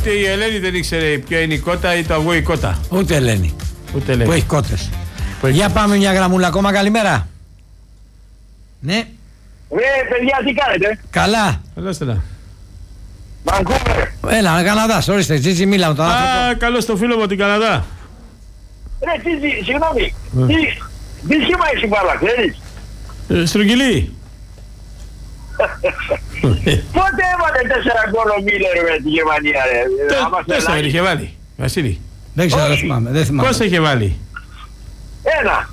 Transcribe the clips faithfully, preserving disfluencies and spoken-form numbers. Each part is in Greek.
Ούτε η Ελένη δεν ήξερε ποια είναι η κότα ή το αυγό η κότα. Ούτε Ελένη. Ούτε Ελένη. Που έχει κότες. Για πάμε μια γραμμούλα ακόμα, καλημέρα. Ναι. Ναι, παιδιά, τι κάνετε? Καλά. Καλά στελά. Βανκούβερ. Έλα, Καναδάς, ορίστε, Τζίτζι, μίλα με τον άνθρωπο. Α, καλώς το φίλο μου την Καναδά. Ρε, τι, συγγνώμη. Τι, τι σχήμα έχεις η μπάλα, ξέρεις? Ε, στρογγυλή. Πότε έβαλε τέσσερα γκολ ο Μίλλερ με τη Γερμανία, ρε? Τέσσερα είχε βάλει, Βασίλη. Δεν ξέρω, δεν θυμάμαι. Δεν θυμάμαι. Πώς είχε βάλει? Ένα.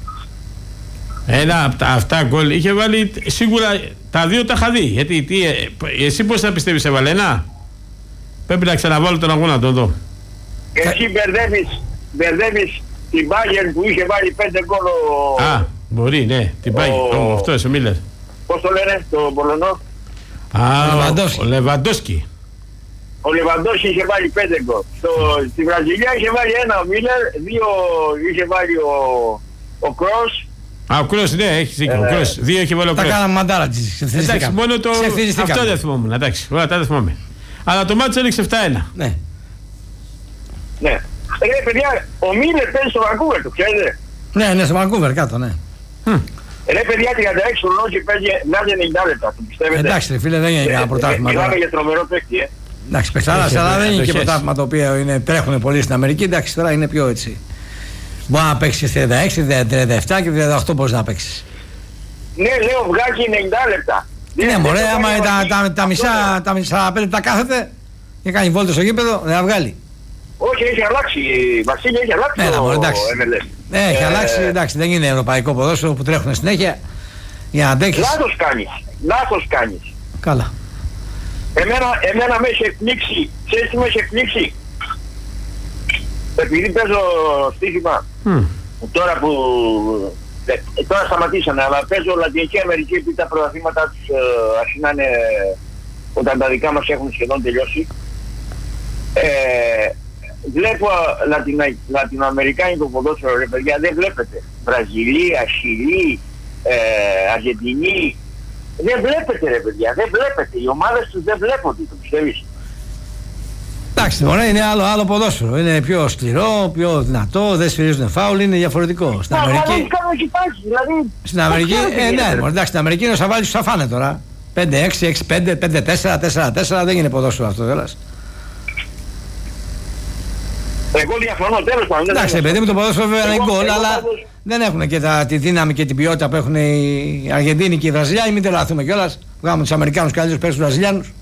Ένα από τα αυτά γκολ είχε βάλει σίγουρα. Τα δύο τα είχα δει. Γιατί τι, ε, εσύ πώς θα πιστεύεις έβαλε ένα? Πρέπει να ξαναβάλω τον αγώνα να τον δω. Και εσύ μπερδεύεις, μπερδεύεις την Bayern που είχε βάλει πέντε γκολ ο... Α, μπορεί, ναι, την πάει. Ο... Αυτό, ο Μίλλερ. Πώς το λένε, το Πολωνό? Α, Λεβαντόφσκι. ο Λεβαντόφσκι. Ο Λεβαντόφσκι είχε βάλει πέντε γκολ. Στη Βραζιλία είχε βάλει ένα ο Μίλλερ, δύο είχε βάλει ο, ο Κρός. Α, ο Κρός, ναι, έχει δίκιο. Ε, Δύο έχει βάλει ο Τα Κρός. κάναμε μαντάρα, Τζίτζι. Εντάξει, μόνο το. Αυτό δεν θυμόμουν. Εντάξει, όλα τα δεν θυμάμαι. Αλλά το μάτσο έλεξε επτά ένα. Ναι. Ναι. Ε, παιδιά, ο Μίλλερ παίζει στο Βανκούβερ, το ξέρετε? Ναι, ναι, στο Βανκούβερ κάτω, ναι. Ρε παιδιά, τριάντα έξι χρονών και παίζει ενενήντα λεπτά, το πιστεύετε? Εντάξει, ρε φίλε, δεν είναι ένα πρωτάθλημα. Μιλάμε για τρομερό παίκτη, ε. Εντάξει, παιχταράς, αλλά δεν είναι και πρωτάθλημα το οποίο είναι, τρέχουν πολύ στην Αμερική. Εντάξει, τώρα είναι πιο έτσι. Μπορεί να παίξει τριάντα έξι, τριάντα επτά και τριάντα οκτώ μπορεί να παίξει. Ναι, λέω βγάζει ενενήντα λεπτά. Ναι, μωρέ, άμα τα, τα, τα, μισά, τα μισά πέντε τα κάθεται και κάνει βόλτες στο γήπεδο, δεν θα βγάλει. Όχι, έχει αλλάξει. Βασίλη, έχει αλλάξει. Ναι, το μωρέ, εντάξει. εμ ελ ες. Ναι, έχει Ε, αλλάξει, εντάξει, δεν είναι ευρωπαϊκό ποδόσφαιρο που τρέχουν συνέχεια για να αντέξεις. Λάθος κάνεις. Λάθος κάνεις. Καλά. Εμένα, εμένα με έχει εκπλήξει. Ξέρεις τι με έχει εκπλήξει? Επειδή παίζω στοίχημα, Mm. τώρα που... Ε, τώρα σταματήσανε, αλλά παίζω Λατινική Αμερική επειδή τα πρωταθλήματά τους ε, αρχινάνε όταν τα δικά μας έχουν σχεδόν τελειώσει. Ε, βλέπω Λατινα, λατινοαμερικάνικο ποδόσφαιρο, ρε παιδιά, δεν βλέπετε. Βραζιλία, Χιλή, ε, Αργεντινή. Δεν βλέπετε, ρε παιδιά, δεν βλέπετε. Οι ομάδες τους δεν βλέπονται, το πιστεύεις? Εντάξει, μωρέ, είναι άλλο, άλλο ποδόσφαιρο. Είναι πιο σκληρό, πιο δυνατό, δεν σφυρίζουν φάουλ, είναι διαφορετικό. Στην Μα, Αμερική. αλλά κάνω κοιτάξει, δηλαδή. Στην Αμερική, ε, ναι, μωρέ, εντάξει, στην Αμερική είναι ο Σαββάλης που θα φάνε τώρα. πέντε έξι, έξι πέντε, πέντε τέσσερα, τέσσερα τέσσερα, δεν είναι ποδόσφαιρο αυτό, θέλας. Εγώ διαφωνώ, τέλος πάντων. Εντάξει, παιδί μου, το ποδόσφαιρο βέβαια είναι Εγώ- γκολ, εγώ αλλά πάντως- δεν έχουν και τα, τη δύναμη και την ποιότητα που έχουν οι Αργεντίνοι και οι Βραζιλιάνοι. Μην τρελαθούμε κιόλας. Βγάλουμε τους Αμερικάνους καλύτερους παίκτες τους Βραζιλιάνους.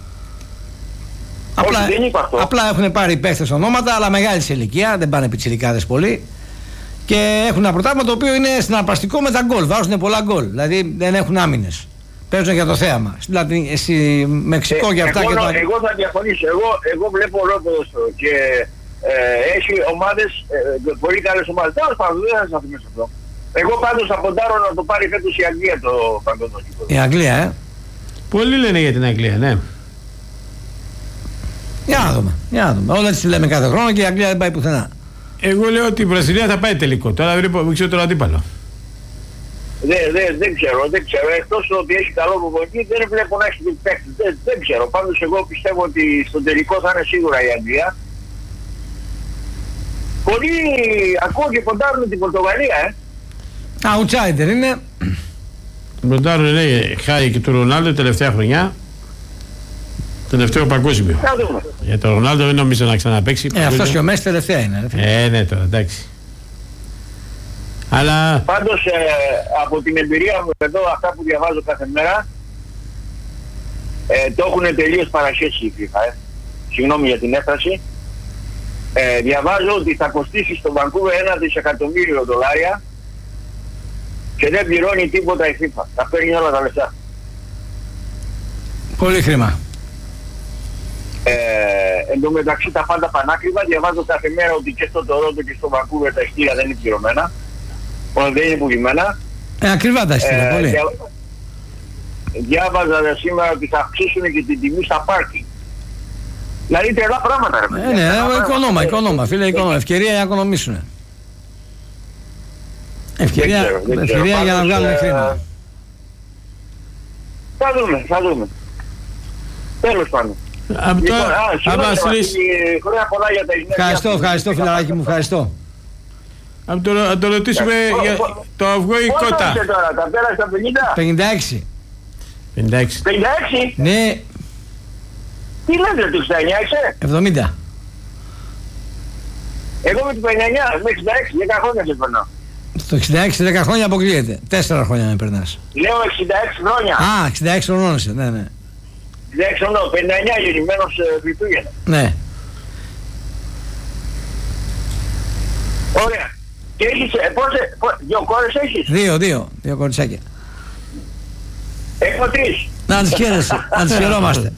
Απλά, δεν είπα αυτό. απλά έχουν πάρει παίχτες ονόματα, αλλά μεγάλη σε ηλικία, δεν πάνε πιτσιρικάδες πολύ. Και έχουν ένα πρωτάθλημα το οποίο είναι συναρπαστικό με τα γκολ. Βάζουν πολλά γκολ. Δηλαδή δεν έχουν άμυνες. Παίζουν για το θέαμα. Στη, στη Μεξικό και αυτά εγώ, και τα... εγώ θα διαφωνήσω. Εγώ, εγώ βλέπω όλο ποδόσφαιρο και ε, έχει ομάδες, ε, πολύ καλές ομάδες. Τέλος πάντων, δεν θα σας αφήσω αυτό. Εγώ πάντως θα ποντάρω να το πάρει φέτος η Αγγλία το παγκόσμιο. Η Αγγλία, ε. Πολλοί λένε για την Αγγλία, ναι. Για να δούμε. Για να δούμε. Όλα έτσι λέμε κάθε χρόνο και η Αγγλία δεν πάει πουθενά. Εγώ λέω ότι η Βραζιλία θα πάει τελικό. Τώρα δεν ξέρω τον αντίπαλο. Δεν, δεν, δεν ξέρω, δεν ξέρω. Εκτός ότι έχει καλό προπονητή, δεν βλέπω να έχει την παίκτη. Δεν, δεν ξέρω. Πάντως εγώ πιστεύω ότι στον τελικό θα είναι σίγουρα η Αγγλία. Πολλοί ακούω και ποντάρουν την Πορτογαλία, ε. Outsider είναι. Μπροντάρουν, λέει, χάρη και του Ρονάλντο τελευταία χρονιά. Τελευταίο παγκόσμιο. Θα δούμε. Για τον Ρονάλντο δεν νομίζω να ξαναπαίξει. Ε, αυτός και ο Μέση τελευταία είναι. Ρε. Ε, ναι, τώρα εντάξει. Αλλά. Πάντως ε, από την εμπειρία μου εδώ, αυτά που διαβάζω κάθε μέρα, ε, το έχουν τελείως παρασχέσει η FIFA. Ε. Συγγνώμη για την έφραση. Ε, διαβάζω ότι θα κοστίσει στο Βανκούβερ ένα δισεκατομμύριο δολάρια και δεν πληρώνει τίποτα η FIFA. Θα παίρνει όλα τα λεφτά. Πολύ χρήμα. Ε, εν τω μεταξύ τα πάντα πανάκριβα. Διαβάζω κάθε μέρα ότι και στο Τορόντο και στο Βανκούβερ τα εισιτήρια δεν είναι πληρωμένα. Μόνο δεν είναι πουλημένα. Ε, ακριβά τα εισιτήρια, πολύ. Δια... Διάβαζα σήμερα ότι θα αυξήσουν και την τιμή στα πάρκινγκ. Δηλαδή τρελά πράγματα, ρε παιδιά. Ε, ναι, Τρελά οικονόμα, πράγματα. οικονόμα, φίλε, οικονόμα. Ευκαιρία για να οικονομήσουν. Ευκαιρία, Δεν ξέρω, δεν ξέρω. ευκαιρία για να Πάντως, βγάλουν ε, χρήμα. Θα δούμε, θα δούμε. Τέλος πάντων. Από το Βασίλης. Χρόνια πολλά για τα ειρηνικά. Ευχαριστώ, ευχαριστώ φιλαράκι μου, ευχαριστώ. Από το, να το ρωτήσουμε για το αυγό ή κότα. Πόσο είσαι τώρα, τα πέρασε τα πενήντα. πενήντα έξι. πενήντα έξι. πενήντα έξι. Ναι, Τι λέτε, το εξήντα εννιά είσαι? εβδομήντα. Εγώ με το πενήντα εννιά, με εξήντα έξι, δέκα χρόνια σε περνάω. Στο εξήντα έξι, δέκα χρόνια αποκλείεται. τέσσερα χρόνια με περνάς. Λέω εξήντα έξι χρόνια. Α, εξήντα έξι χρονών είσαι, ναι, ναι. εξήντα έξι χρονών, πενήντα εννιά γεννημένος Χριστούγεννα. Ναι. Ωραία. Και έχεις, ε, πόσε, πό- δύο κόρες έχεις? Δύο, δύο, δύο κοριτσάκια. Έχω τρεις. Να τις χαίρεσαι, να τις χαιρόμαστε.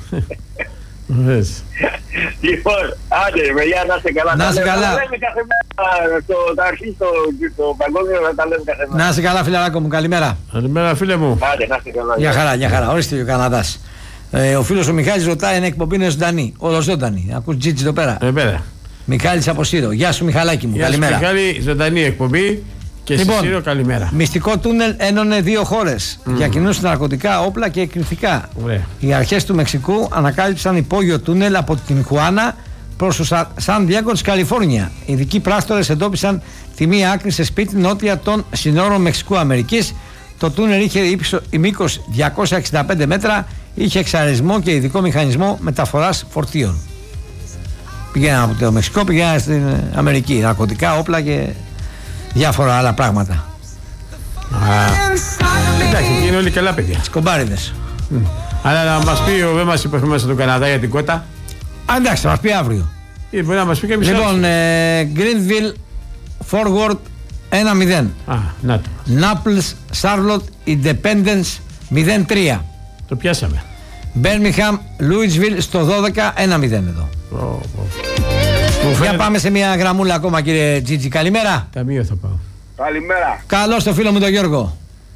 Λοιπόν, άντε ρε παιδιά, να είστε καλά. Να Τα είστε λέμε- καλά. Τα λέμε κάθε μέρα στο τα αρχή, στο, στο παγκόσμιο, να τα λέμε κάθε μέρα. Να είσαι καλά φιλαράκο μου, καλημέρα. Καλημέρα φίλε μου. Άντε, να είστε καλά. Για χαρά, για χαρά. Ορίστε ο Καναδάς. Ε, ο φίλος ο Μιχάλης ρωτάει αν η εκπομπή είναι ζωντανή. Όλο ζωντανή. Ακούς Τζίτζι εδώ πέρα. Ε, πέρα. Μιχάλης από Σύρο. Γεια σου Μιχαλάκη μου, Γεια σου καλημέρα. Μιχάλη, ζωντανή εκπομπή και Λοιπόν, στη Σύρο καλημέρα. Μυστικό τούνελ ένωνε δύο χώρες Mm. για κοινούς ναρκωτικά, όπλα και εκρηκτικά. Ωραία. Οι αρχές του Μεξικού ανακάλυψαν υπόγειο τούνελ από την Χουάνα προς το Σα- Σαν Διέγκο της Καλιφόρνια. Οι ειδικοί πράκτορες εντόπισαν τη μία άκρη σε σπίτι νότια των συνόρων Μεξικού-Αμερικής. Το τούνελ είχε ύψο- μήκος διακόσια εξήντα πέντε μέτρα, είχε εξαρισμό και ειδικό μηχανισμό μεταφοράς φορτίων. Πηγαίναν από το Μεξικό, πηγαίναν στην Αμερική. Ναρκωτικά, όπλα και διάφορα άλλα πράγματα. Α, εντάξει, εκεί είναι όλοι καλά παιδιά. Σκομπάριδες. Αλλά να μας πει ο Βέμας που έχουμε μέσα στον Καναδά για την κότα. Α, εντάξει, θα μας πει αύριο. Ή μπορεί να μας πει και εμείς. Λοιπόν, ε, Greenville Forward ένα μηδέν. Α, να το. Naples Charlotte Independence μηδέν τρία. Το πιάσαμε. Birmingham Louisville στο δώδεκα ένα μηδέν εδώ. Ω, ω. Μου Για φαίνεται- πάμε σε μια γραμμούλα ακόμα κύριε Τζίτζι. Καλημέρα. Ταμείο θα πάω. Καλημέρα. Καλώς το φίλο μου τον Γιώργο.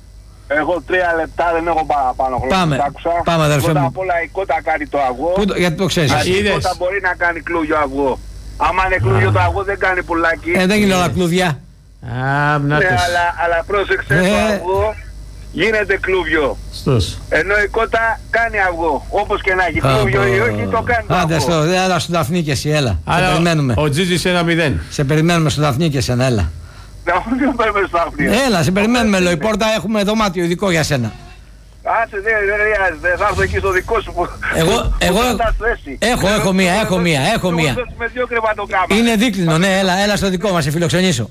Έχω τρία λεπτά, δεν έχω παραπάνω χρόνο. Πάμε. Τα άκουσα. Πάμε, αδερφέ Πρώτα μου. απ' όλα η κότα κάνει το αγώ. Πού το, γιατί το ξέρεις. Α, Γιατί η είδες. κότα μπορεί να κάνει κλούγιο αγώ. Άμα είναι κλούγιο το αγώ δεν κάνει πουλάκι. Ε, δεν είναι όλα κλούδια. Α, να Ναι, το. αλλά, αλλά πρόσεξε, Ε. το αυγό γίνεται κλούβιο. Στος. Ενώ η κότα κάνει αυγό. Όπως και να έχει κλούβιο ή όχι, το κάνει το Άντε αυγό. στο, έλα στο Δαφνί και εσύ, έλα. Σε Άρα περιμένουμε. ο Τζίτζης ένα μηδέν. Σε περιμένουμε στο Δαφνί και εσένα, έλα. Να μην παίρνουμε στα αυτιά. Έλα, σε περιμένουμε, λέω. Η πόρτα έχουμε δωμάτιο ειδικό για σένα. Άσε, δεν δεν χρειάζεται. Θα έρθω εκεί στο δικό σου που Εγώ- που εγώ- θα τα θέσει. έχω, έχω μία, έχω μία, έχω Εγώ μία. θα σου mediocre το κάμα. Είναι δίκτυνο, ναι, έλα, έλα στο δικό μας, σε φιλοξενήσω.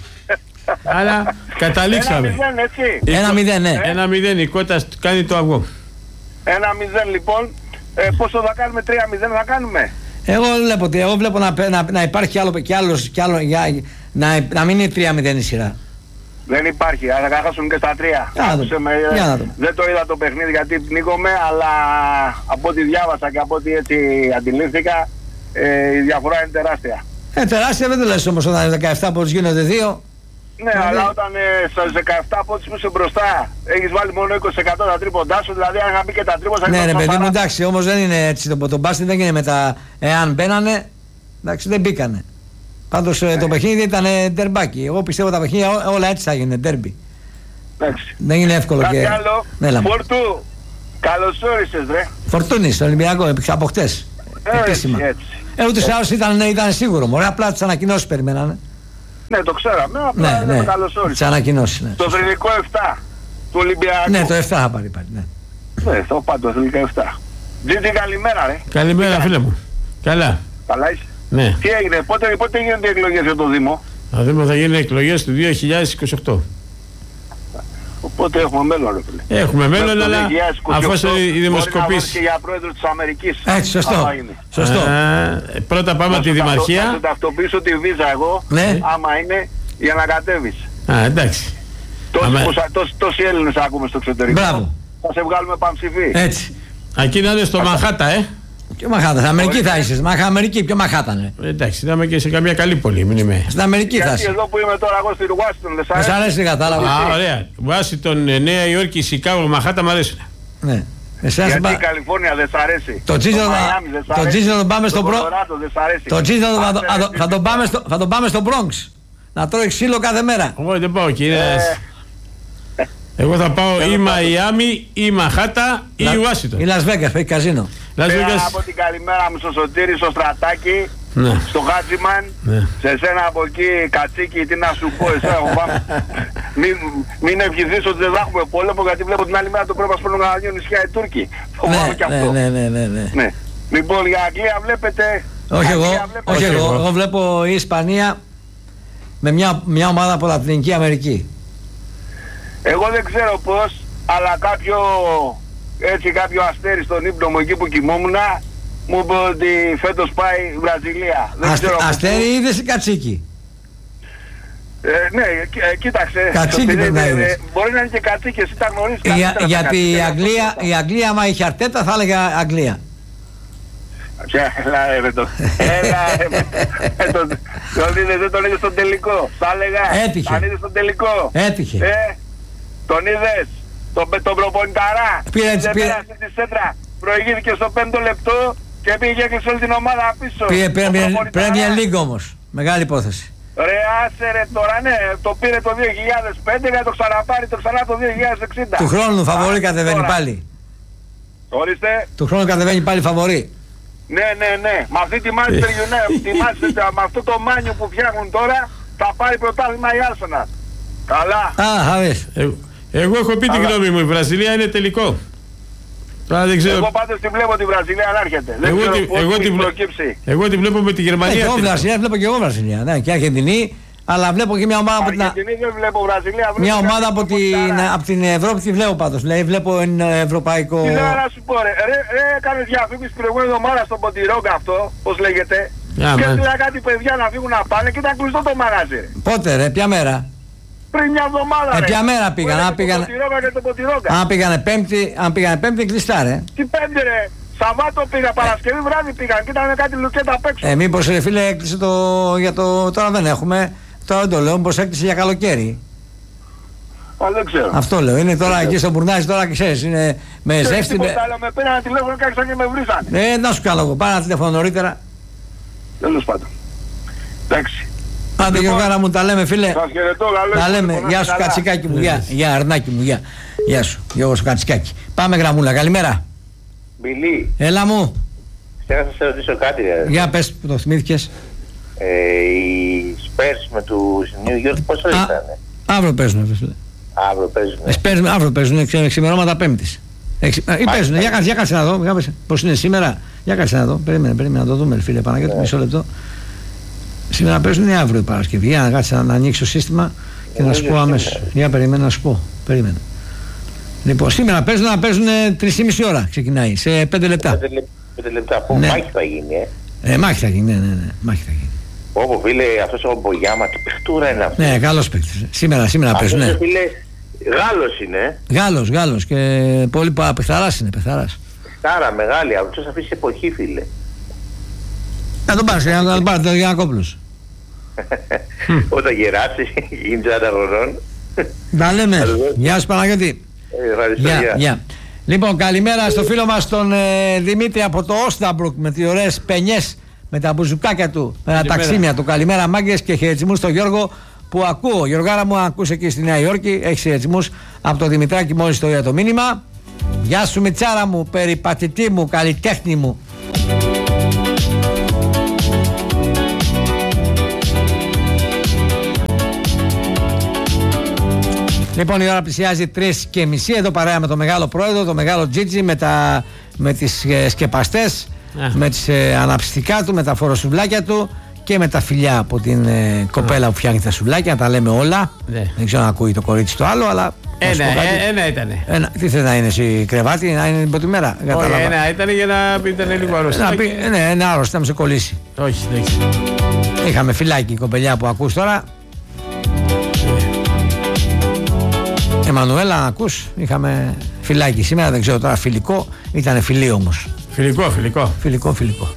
Αλλά Ένα καταλήξαμε. μηδέν, έτσι. Ένα μηδέν, ναι. Ένα μηδέν. Η κότα κάνει το αυγό. Ένα μηδέν λοιπόν. Ε, πόσο θα κάνουμε, τρία μηδέν θα κάνουμε. Εγώ βλέπω, ότι- εγώ βλέπω να, να, να υπάρχει κι άλλο, κι άλλος, κι άλλο για, να, να μην είναι τρία μηδέν η σειρά. Δεν υπάρχει, αλλά θα χάσουν και στα τρία. Για να δούμε. Άκουσε με, Για να δούμε. δεν το είδα το παιχνίδι γιατί πνίγομαι, αλλά από ό,τι διάβασα και από ό,τι έτσι αντιλήφθηκα, ε, η διαφορά είναι τεράστια. Ε, τεράστια δεν το λες όμως όταν είναι δεκαεπτά πόντους γίνονται δύο. Ναι, Δηλαδή- αλλά όταν ε, στα δεκαεπτά πόντους που είσαι μπροστά, έχεις βάλει μόνο είκοσι τοις εκατό τα τρίποντά σου, δηλαδή αν είχα μπει και τα τρίποντα θα Ναι, ρε ήταν παιδί μου, παρά- εντάξει, όμως δεν είναι έτσι. Το, το μπάσκετ δεν είναι με τα. Εάν μπαίνανε, εντάξει, δεν μπήκανε. Πάντως ε, το παιχνίδι ήταν ε, ντερμπάκι. Εγώ πιστεύω τα παιχνίδια ό- όλα έτσι θα γίνουν, ντερμπι. Εντάξει. Δεν είναι εύκολο Κάτι και. άλλο, Ναι, έλα μου. Φορτού, καλώς όρισες ρε. Φορτούνη στο Ολυμπιακό έπαιξε από χτες. Επίσημα. Έτσι, έτσι. Ε, ούτως ή άλλως ήταν, ήταν σίγουρο. Μωρέ, απλά τις ανακοινώσεις περιμένανε. Ναι, το ξέραμε, απλά Ναι, δεν ναι. το καλώς Τις όρισες. ανακοινώσεις, ναι. Το θρηνικό επτά του Ολυμπιακού. Ναι, το επτά θα πάρει πάλι. Ναι. Ναι, το πάω το θρηνικό επτά. Τζίτσι, καλημέρα ρε. Καλημέρα φίλε μου. Καλά. Καλά είσαι. Ναι. Τι έγινε, πότε, πότε γίνονται οι εκλογές για το Δήμο. Θα δούμε θα γίνουν εκλογές του δύο χιλιάδες είκοσι οκτώ. Οπότε έχουμε μέλλον ρε φίλε. Έχουμε μέλλον, Μέχρι το αλλά δύο χιλιάδες είκοσι οκτώ αφού οι μπορεί να δημοσκοπήσεις. βάλεις και για πρόεδρο της Αμερικής. Έτσι, σωστό. Άμα είναι. Σωστό. Α, πρώτα πάμε Να τη σου ταυτο- Να Δημαρχία. σου ταυτοποιήσω τη βίζα εγώ, Ναι. άμα είναι, για να κατέβεις. Α, εντάξει. Τόσοι, Άμα- πόσα- τόσοι, τόσοι Έλληνες ακούμε στο εξωτερικό. Μπράβο. Θα σε βγάλουμε πανψηφί. Έτσι. Εκεί να είναι στο Μαχάτα, ε. Ποιο Μαχάταν, στην Αμερική θα είσαι. Μαχα Αμερική, ποιο Μαχάταν. Εντάξει, να είμαι και σε καμία καλή πόλη, μην είμαι. Στην Αμερική θα Γιατί είσαι. εδώ που είμαι τώρα εγώ στη Ουάσιγκτον, δεν σ' Μας αρέσει. αρέσει, κατάλαβα. Α, ωραία. Ουάσιγκτον, ε, Νέα Υόρκη, Σικάγο, Μαχάτα μου αρέσουν. Ναι. Εσάς Γιατί πα- η Καλιφόρνια δεν σ' αρέσει. Το Τζίτζο θα- Μαϊάμι δεν σ' το αρέσει. Τζίτζο θα τον πάμε στο Το προ- Κολοράντο δεν σ' αρέσει. Το Τζίτζο θα, το- Άντε, θα το- θα τον πάμε στο- θα τον πάμε στο Bronx. Να τρώει ξύλο κάθε μέρα. Εγώ δεν πάω εκεί. είναι- Εγώ θα πάω ή Μαϊάμι ή Μαχάτα ή Ουάσιγκτον. Ή Las Vegas, έχει καζίνο. Πέρα από την καλημέρα μου στο Σωτήρι, στο Στρατάκι, ναι. στο Χάτζιμαν, ναι. σε σένα από εκεί, Κατσίκι, τι να σου πω, εσένα μην, μην ευχηθείς ότι δεν θα έχουμε πόλεμο, γιατί βλέπω την άλλη μέρα το πρώτο σπέρνο να δύο νησιά οι Τούρκοι. Φοβάμαι και αυτό. Ναι, ναι, ναι, ναι. ναι. Λοιπόν, για Αγγλία βλέπετε... Όχι εγώ, βλέπετε, όχι εγώ, εγώ βλέπω η Ισπανία με μια, μια ομάδα από Λατινική Αμερική. Εγώ δεν ξέρω πώς, αλλά κάποιο... έτσι κάποιο αστέρι στον ύπνο μου εκεί που κοιμόμουνα μου είπε ότι φέτος πάει η Βραζιλία. Δεν Αστε, ξέρω αστέρι είδες ή Κατσίκι? Ε, ναι, κοί, κοίταξε. Κατσίκι πρέπει να είδες. Ε, μπορεί να είναι και Κατσίκι, εσύ τα γνωρίζεις Για, γιατί η Αγγλία, η Αγγλία άμα είχε Αρτέτα θα έλεγε Αγγλία. Έλα ρε με το... Έλα ρε με το... Δεν τον είδες στον τελικό. Θα έλεγα. Έτυχε. Αν είδες στον τελικό. Έτυχε. Ε, τον είδες. Τον, τον προπονηταρά. Πήρε έτσι, πήρε. Τη σέντρα. Προηγήθηκε στο πέμπτο λεπτό και πήγε και σε όλη την ομάδα πίσω. Πήρε Premier League όμως. Μεγάλη υπόθεση. Ρε άσε ρε τώρα, ναι, το πήρε το δύο χιλιάδες πέντε, να το ξαναπάρει το ξανά το δύο χιλιάδες εξήντα. Του χρόνου φαβορί κατεβαίνει τώρα. Πάλι. Ορίστε. Του χρόνου κατεβαίνει πάλι φαβορί. Ναι, ναι, ναι. Με αυτή τη Manchester United, τη Manchester, με αυτό το μάνιο που φτιάχνουν τώρα, θα πάρει πρωτάθλημα η Arsenal. Καλά. Α, χαβες. Εγώ έχω πει την γνώμη μου, η Βραζιλία είναι τελικό. Τώρα δεν ξέρω... Εγώ πάντως τη βλέπω τη Βραζιλία να έρχεται. Δεν εγώ ξέρω τη, πώς εγώ την τη, προκύψει. Εγώ τη βλέπω με τη Γερμανία. Εγώ Βραζιλία, βλέπω και εγώ Βραζιλία. Ναι, και Αργεντινή, αλλά βλέπω και μια ομάδα από την... Αργεντινή δεν βλέπω Βραζιλία. Μια ομάδα από την, από την Ευρώπη τη βλέπω πάντως. Δηλαδή βλέπω ένα ευρωπαϊκό... Τι λέω να σου πω ρε, ρε, ρε έκανες διαφήμιση την προηγούμενη εβδομάδα στον Ποντιρόγκα αυτό, πώς λέγεται. Yeah, και έστειλα κάτι παιδιά να φύγουν να πάνε και ήταν κλειστό το μαγαζί. Πότε ρε, ποια μέρα? Πριν μια εβδομάδα. Ε, ποια μέρα πήγαν, αν πήγαν. Αν πήγανε πέμπτη, αν πήγανε πέμπτη κλειστά ρε. Τι πέμπτη ρε, Σαββάτο πήγα, Παρασκευή βράδυ πήγαν και ήταν κάτι λουκέτα απ' έξω. Ε, μήπως ρε φίλε έκλεισε το, για το, τώρα δεν έχουμε, τώρα δεν το λέω, μήπως έκλεισε για καλοκαίρι. Α, δεν ξέρω. Αυτό λέω, είναι τώρα εκεί στο Μπουρνάζι, τώρα ξέρεις, είναι με ζέστη. Με πήραν ένα τηλέφωνο και άρχισαν και με βρίσανε. Ε, να σου κάνω εγώ, πάρε ένα τηλέφωνο νωρίτερα. Τέλος πάντων. Εντάξει. Άντε Γιώργαρα μου, τα λέμε φίλε. Σας χαιρετώ, τα λέμε. Γεια σου Κατσικάκι μου, γεια, γεια Αρνάκι μου, γεια. Γεια σου, Γιώργο σου Κατσικάκι. Πάμε γραμμούλα, καλημέρα. Μπιλί. Έλα μου. Θέλω να σας ρωτήσω κάτι. Δηλαδή. Για πες που το θυμήθηκες. Ε, οι Spurs με τους New York πόσο ήταν? Αύριο παίζουν φίλε. Αύριο παίζουν. Ε, αύριο παίζουν, ξημερώματα Πέμπτης. Ή παίζουν, για κάτσε, για κάτσε να δω, πώς είναι σήμερα. Για κάτσε να δω, περίμενε, περίμενε να το δούμε φίλε Παναγιώτη, yeah. Μισό λεπτό. Σήμερα παίζουν ή αύριο η Παρασκευή. Για να κάτσε να, να ανοίξει το σύστημα και να σου πω αμέσως. Για περίμενε να σου πω. Περίμενε. Λοιπόν, σήμερα παίζουν να παίζουν τρεις και μισή ώρα. Ξεκινάει σε πέντε λεπτά. πέντε λεπτά. Πού ναι. Μάχη θα γίνει, ε. ε μάχη θα γίνει, ναι, ναι, ναι. Μάχη θα γίνει. Όπω φίλε, αυτός ο Μπογιάμα, τι παιχτούρα είναι αυτό. Ναι, καλός παίκτης. Σήμερα, σήμερα παίζουν. Ναι. Φίλε, Γάλλος είναι. Γάλλος, Γάλλος και πολύ παιχταράς είναι, παιχταράς. Παιχτάρα, μεγάλη, αυτός αυτής της εποχή, φίλε. Να τον πάρεις, να τον πάρεις, τον Γιαννακόπουλος. Όταν γεράσει, γίνει τριάντα χρονών. Τα λέμε. Γεια σου Παναγιώτη. Γεια, γεια. Λοιπόν, καλημέρα στο φίλο μας τον ε, Δημήτρη από το Όσταμπρουκ με τις ωραίες πενιές, με τα μπουζουκάκια του, με τα ταξίμια του. Καλημέρα μάγκες και χαιρετισμούς στον Γιώργο που ακούω. Γιωργάρα μου, ακούς εκεί στη Νέα Υόρκη, έχεις χαιρετισμούς από το Δημητράκη μόλις το είδα το μήνυμα. Γεια σου Μιτσάρα μου, περιπατητή μου, καλλιτέχνη μου. Λοιπόν, η ώρα πλησιάζει τρεις και μισή. Εδώ παρέα με το μεγάλο πρόεδρο, το μεγάλο Τζίτζι, με, τα, με τις ε, σκεπαστές, yeah. με τις ε, αναψυστικά του, με τα φοροσουβλάκια του και με τα φιλιά από την ε, κοπέλα yeah. που φτιάχνει τα σουβλάκια. Να τα λέμε όλα. Yeah. Δεν ξέρω αν ακούει το κορίτσι το άλλο, αλλά. Ένα, ένα ήτανε. Ένα, τι θες να είναι εσύ, κρεβάτι, να είναι την πρώτη μέρα? Όχι, ένα ήταν για να πει ήταν λίγο αρρωστή. Ναι, ένα άρρωστο, να με σε κολλήσει. Όχι, δεν έχει. Είχαμε φυλάκι η κοπελιά που ακούς τώρα. Εμμανουέλα, να ακούς, είχαμε φυλάκι σήμερα, δεν ξέρω τώρα φιλικό, ήταν φιλί όμως. Φιλικό, φιλικό. Φιλικό, φιλικό.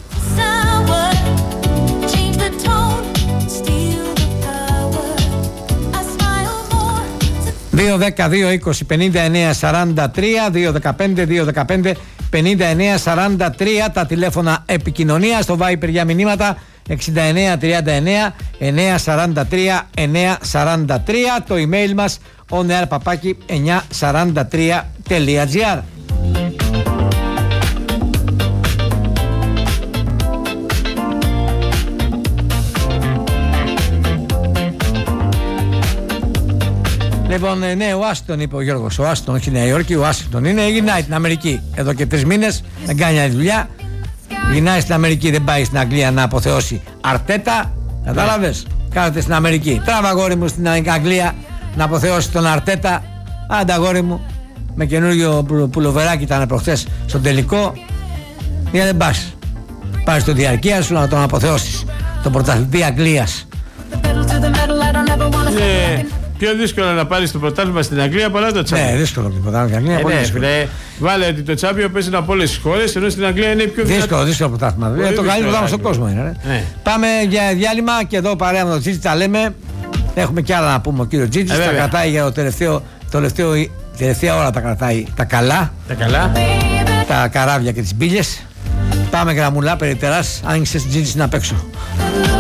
δύο δέκα δύο είκοσι πενήντα εννέα σαράντα τρία, δύο δεκαπέντε δύο δεκαπέντε πενήντα εννέα σαράντα τρία τα τηλέφωνα επικοινωνίας, στο Viper για μηνύματα εξήντα εννέα τριάντα εννέα εννιακόσια σαράντα τρία εννιακόσια σαράντα τρία. Το email μας oneair παπάκι εννιακόσια σαράντα τρία τελεία τζι άρ. Λοιπόν, ναι, ο Άσιντον είπε ο Γιώργος. Ο Άσιντον, όχι η Νέα Υόρκη, ο Άσιντον είναι. Γυρνάει την Αμερική εδώ και τρεις μήνες, δεν κάνει άλλη δουλειά. Γυρνάει στην Αμερική, δεν πάει στην Αγγλία να αποθεώσει Αρτέτα. Κατάλαβες, κάθεται στην Αμερική. Τράβα, αγόρι μου, στην Αγγλία να αποθεώσει τον Αρτέτα. Άντα, αγόρι μου, με καινούργιο πουλοβεράκι ήταν προχθές στον τελικό. Για δεν πας. Πάρεις το διαρκεία σου να τον αποθεώσεις, τον πρωταθλητή Αγγλίας. Yeah. Πιο δύσκολο να πάρει το πρωτάθλημα στην Αγγλία παρά το Τσάμπιο. Ναι, δύσκολο το πρωτάθλημα στην Αγγλία. Ε, ναι, φίλε, βάλε ότι το Τσάμπιο παίζει από όλες τις χώρες, ενώ στην Αγγλία είναι πιο δύσκολο. Δύσκολο, δύσκολο πρωτάθλημα. Είναι το καλύτερο πρωτάθλημα στον κόσμο. Είναι, ναι. Πάμε για διάλειμμα και εδώ παρέα με τον Τζίτζι τα λέμε. Έχουμε κι άλλα να πούμε. Ο κύριο Τζίτζι τα κρατάει για το τελευταίο, το τελευταίο, τελευταία ώρα, τα κρατάει τα καλά. Τα καλά. Τα καράβια και τις μπίλες. Πάμε γραμμουλά, περιτεράς, άνοιξες Τζίτζι να παίξω.